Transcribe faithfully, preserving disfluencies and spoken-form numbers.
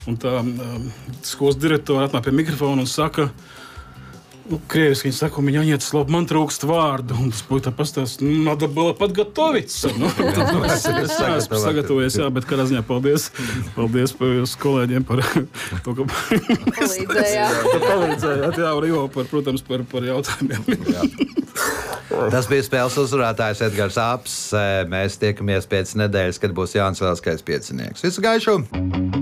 Un tā um, skolas direktora atnāk pie mikrofona un saka, nu, krieviski viņi saka, viņa iet slab, man trūkst vārdu. Un tas puika pastāst, nu, надо было подготовиться. Nu, tad, nu, es, es esmu sagatavojies, jā, bet kādā ziņā paldies, paldies par jūsu kolēģiem par to, ka palīdzējāt. palīdzējāt, jā, un Ivo, par, protams, par, par jautājumiem. Tas bija spēles uzvarētājs Edgars Apss. Mēs tiekamies pēc nedēļas, kad būs Jānis Lielskais piecinieks. Visu gaišu!